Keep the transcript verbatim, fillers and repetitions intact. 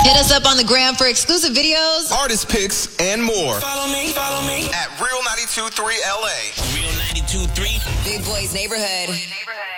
Hit us up on the gram for exclusive videos, artist picks, and more. Follow me, follow me at Real ninety-two point three L A. Real ninety-two point three. Big Boys Neighborhood.